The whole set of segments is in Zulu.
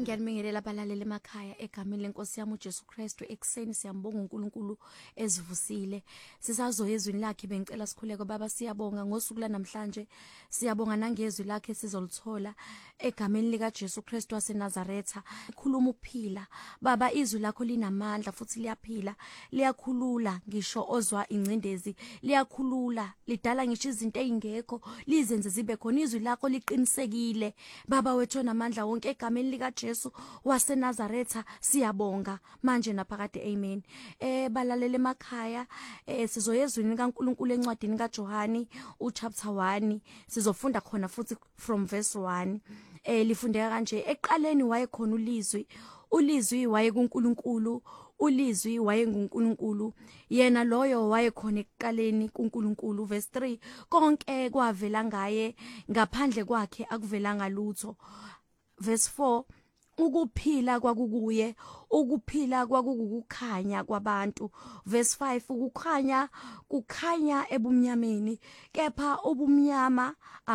Ngiyabingelela abalaleli emakhaya egameni lenkosi yami uJesu Kristu. Ekseni siyambonga uNkulunkulu ezivusile. Sisazoya ezwini lakhe bengicela sikhuleke baba, siyabonga ngosuku lanamhlanje. Siyabonga nangezwi lakhe sizolithola egameni lika Jesu Kristu waseNazaretha. Khuluma ukuphila. Baba, izwi lakho linamandla futhi liyaphila. Liyakhulula ngisho ozwa ingcindezi. Liyakhulula, lidala ngisho izinto ezingekho, lizenze zibe khona. Izwi lakho liqinisekile. Baba wethu onamandla wonke egameni lika Jesu waseNazaretha siyabonga manje naphakade. Amen. Balalele emakhaya, sizoya ezwini kaNkulunkulu encwadini kaJohane uchapter 1. Sizofunda khona futhi from verse 1. Lifundeka kanje: eqaleni wayekhona ulizwi, ulizwi waye kuNkulunkulu, ulizwi waye nguNkulunkulu, yena loyo wayekhona ekuqaleni kuNkulunkulu. Verse 3, konke kwavela ngaye, ngaphandle kwakhe akuvelanga lutho. Verse 4, ukuphila kwakukuye, ukuphila kwakukukhanya kwabantu. Verse 5, kukhanya ebumnyameni, kepha ubumnyama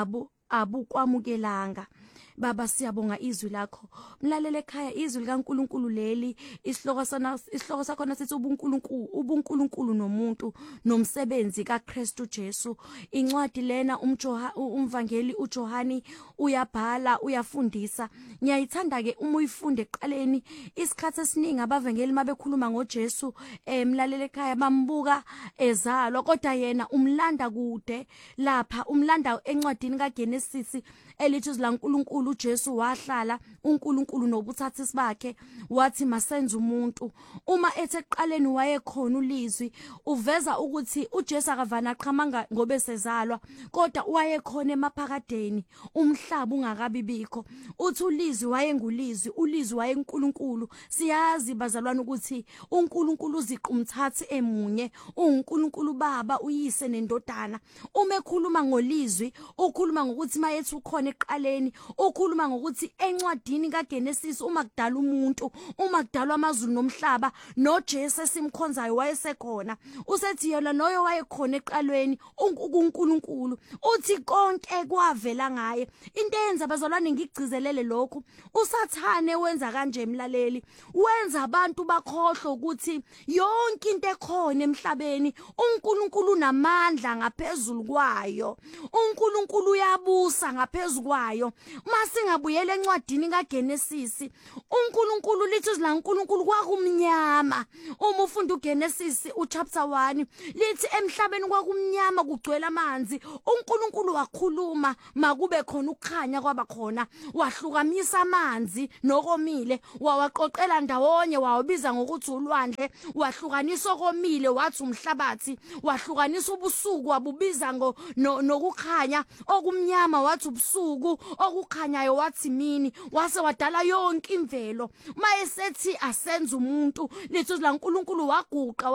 abukwamukelanga. Baba, siyabonga izwi lakho. Mlalele ekhaya, izwi likaNkulunkulu leli, isihloko sakhona sithi ubuNkulunkulu nomuntu nomsebenzi kaKristu Jesu. Incwadi lena umvangeli uJohane uyabhala, uyafundisa. Ngiyayithanda ke uma uyifunde eqaleni. Isikhathi esiningi abavangeli mabekhuluma ngoJesu, mlalele ekhaya, bambuka ezalwa, kodwa yena umlanda kude lapha, umlanda encwadini kaGenesis elithi uNkulunkulu uJesu wahlala, uNkulunkulu nobuthathisi bakhe wathi masenze umuntu. Uma ethe eqaleni wayekhona ulizwi, uveza ukuthi uJesu akavana aqhamanga ngobe sezalwa, kodwa wayekhona emaphakadeni umhlaba ungakabibikho. Uthi ulizwi wayengulizwi, ulizwi wayeNkulunkulu. Siyazi bazalwane ukuthi uNkulunkulu uziqumthathi emunye, uNkulunkulu Baba, uyise nendodana. Uma ekhuluma ngolizwi, ukhuluma ngokuthi mayethi ukhona eqaleni, ukhuluma ngokuthi encwadini kaGenesis uma kudala umuntu, uma kudalwa amazulu nomhlaba, noJesu esimkhonzayo wayesekhona. Usethi yena noyo wayekhona eqalweni, uNkulunkulu. Uthi konke kwavela ngaye. Into eyenza abazalwane ngigcizelele lokhu, uSathane wenza kanje emlaleli, wenza abantu bakhohlwe ukuthi yonke into ekhona emhlabeni uNkulunkulu unamandla ngaphezulu kwayo, uNkulunkulu uyabusa ngaphezulu kwayo. Masingabuyela encwadini kaGenesis, uNkulunkulu lithi uNkulunkulu kwakumnyama. Uma ufunda uGenesis uchapter 1, lithi emhlabeni kwakumnyama kugcwele amanzi. uNkulunkulu wakhuluma makube khona ukukhanya, kwaba khona. Wahlukanisa amanzi nokomile, wawaqoqela ndawonye, wawabiza ngokuthi ulwandle. Wahlukanisa okomile wathi umhlabathi, wahlukanisa ubusuku wabubiza nokukhanya. Okumnyama wathi ubusuku, okukhanyayo wathi mini. Wase wadala yonke imvelo. Mayesethi asenze umuntu, lithi uNkulunkulu waguqa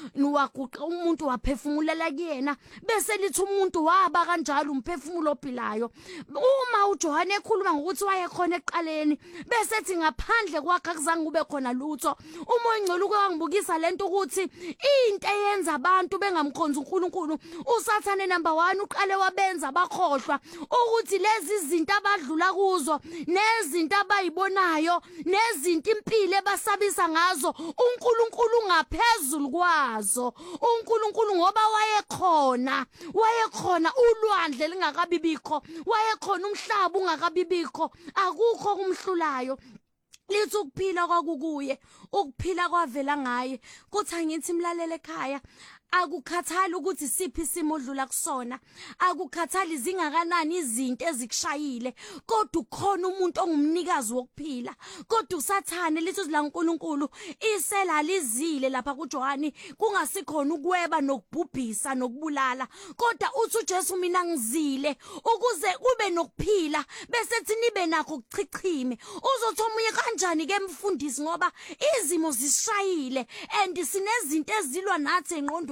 waguqa umuntu, waphefumulela kuyena. Bese lithi umuntu waba kanjalo umphefumulo ophilayo. Uma uJohane ekhuluma ngokuthi wayekhona eqaleni, bese ethi ngaphandle kwakhe akuzange kube khona lutho. Umoya Ongcwele ukangibukisa lento ukuthi into eyenza abantu bengamkhonzi uNkulunkulu, uSathane number 1 uqale wabenza bakhohlwa ukuthi lezi izinto abadlula kuzo, nezinto abayibonayo, nezinto impilo ebasabisa ngazo, uNkulunkulu ngaphezulu kwazo. uNkulunkulu ngoba wayekhona ulwandle lingakabibikho, wayekhona umhlaba ungakabibikho, akukho kumhlulayo. Lithi ukuphila kwakukuye, ukuphila kwavela ngaye. Kuthi angithi mlalele ekhaya, akukhathali ukuthi siphi isimo odlula kusona, akukhathali zingakanani izinto ezikushayile, kodwa ukhona umuntu ongumnikazi wokuphila. Kodwa uSathane, lithi uNkulunkulu, isela lizile lapha kuJohane, kungasikhona ukweba nokubhubhisa nokubulala, kodwa uthi uJesu mina ngizile ukuze kube nokuphila, bese ethi nibe nakho ukuchichime. Uzothi omunye kanjani ke mfundisi, ngoba izimo zisishayile and sinezinto ezilwa nathi engqondweni.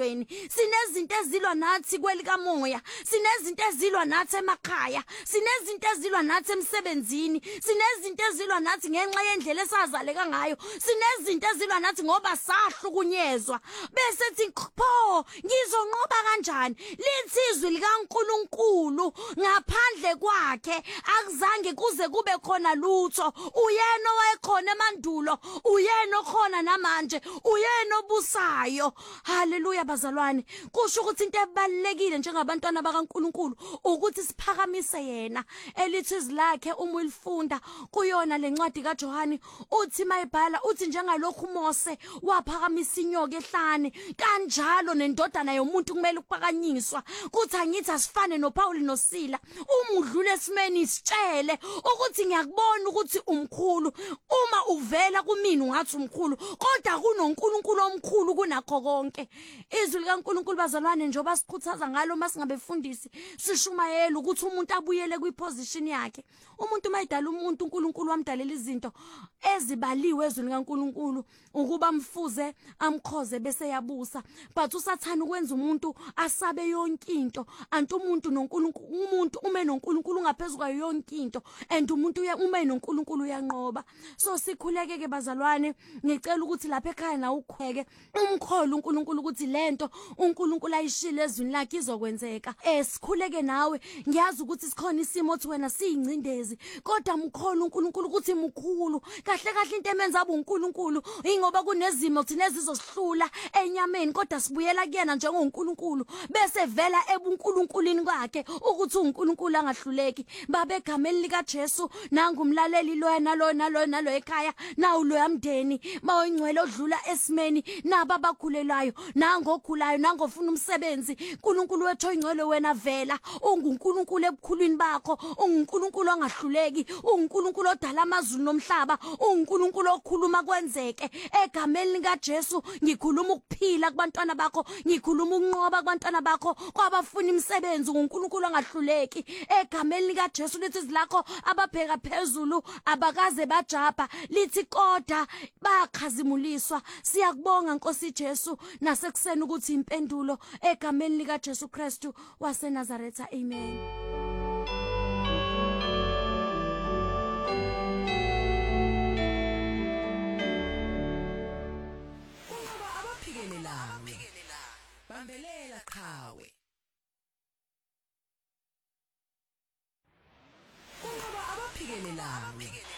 empilweni, sinezinto ezilwa nathi kwelika moya, sinezinto ezilwa nathi emakhaya, sinezinto ezilwa nathi emsebenzini, sinezinto ezilwa nathi ngenxa yendlela esazaleka ngayo, sinezinto ezilwa nathi ngoba sahlukunyezwa. Bese sithi pho ngizonqoba kanjani? Lithi izwi likaNkulunkulu ngaphandle kwakhe akuzange kuze kube khona lutho. Uyena owayekhona emandulo, uyena okhona namanje, uyena obusayo. Haleluya bazalwane. Kusho ukuthi into ebalekile njengabantwana bakaNkulunkulu ukuthi siphakamise yena. Elithi izwi lakhe uma ulifunda kuyona lencwadi kaJohane uthi mayibhala uthi njengalokhu Mose waphakamisa inyoka ehlane kanjalo nendodana yomuntu kumele ukuphakanyiswa. Kuthi angithi asifane noPaul noSila uma udlule esimeni isitshele ukuthi ngiyakubona ukuthi umkhulu uma uvela kumina ungathi umkhulu kodwa kunoNkulunkulu omkhulu kunakho konke. Izwi likaNkulunkulu bazalwane njengoba sikhuthaza ngalo masingabefundisi sishumayela ukuthi umuntu abuyele kwiposition yakhe. Umuntu mayidala umuntu uNkulunkulu wamdalela izinto ezibaliwe ezweni likaNkulunkulu ukuba mfuze amkhoze bese yabusa. But usathana ukwenza umuntu asabe yonke into anti umuntu noNkulunkulu umuntu ume noNkulunkulu ngaphezulu kwayo yonke into and umuntu ume noNkulunkulu uyanqoba. So sikhuleke ke bazalwane ngicela ukuthi lapha ekhaya na ukhweke umkholo uNkulunkulu ukuthi lento uNkulunkulu ayishilo ezwini lakhe izokwenzeka. Sikhuleke nawe ngiyazi ukuthi sikhona isimo othi wena siyingcindezi kodwa mkholo uNkulunkulu ukuthi mkhulu kahle kahle into emenza uNkulunkulu ingoba kunezimo thina ezizosihlula enyameni kodwa sibuyela kuyena njengoNkulunkulu bese vela ebuNkulunkulini kwakhe ukuthi uNkulunkulu angahluleki. Babe egameni lika Jesu nangumlaleli loya nalo ekhaya nawu lo yamdeni mawengcwele odlula esimeni naba abakhulelayo nangokhulayo nangofuna umsebenzi. uNkulunkulu wethu oyingcwele wena vela unguNkulunkulu ebukhulwini bakho, unguNkulunkulu ongahluleki, unguNkulunkulu odala amazulu nomhlaba, unguNkulunkulu okhuluma kwenzeke. Egameni lika Jesu ngikhuluma ukuphila kubantwana bakho, ngikhuluma ukunqoba kubantwana bakho kwabafuna imisebenzi unguNkulunkulu ongahluleki. Egameni lika Jesu lithi izilakho ababheka phezulu abakaze bajabha lithi kodwa bakhazimuliswa. Siyakubonga Nkosi Jesu nasekuseni ukuthi impendulo egameni lika Jesu Kristu waseNazaretha. Amen. Bambelela qhawe. Kungoba abaphikelelayo